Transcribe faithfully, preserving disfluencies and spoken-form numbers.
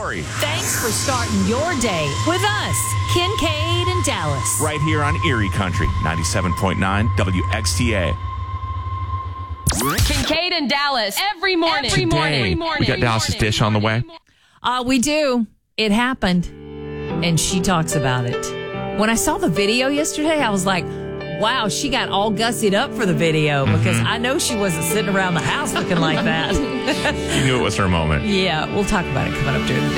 Lori. Thanks for starting your day with us, Kincaid and Dallas. Right here on Erie Country, ninety-seven point nine W X T A. Kincaid and Dallas every morning. Every Today, morning. Every morning. we got Dallas's dish on the way. Uh, we do. It happened. And she talks about it. When I saw the video yesterday, I was like, wow, she got all gussied up for the video because mm-hmm. I know she wasn't sitting around the house looking like that. She knew it was her moment. Yeah, we'll talk about it coming up during the